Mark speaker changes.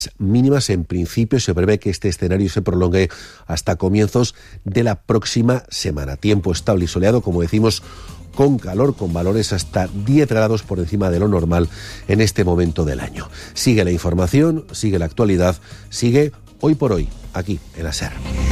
Speaker 1: mínimas. En principio se prevé que este escenario se prolongue hasta comienzos de la próxima semana. Tiempo estable y soleado, como decimos, con calor, con valores hasta 10 grados por encima de lo normal en este momento del año. Sigue la información, sigue la actualidad, sigue Hoy por Hoy, aquí en la SER.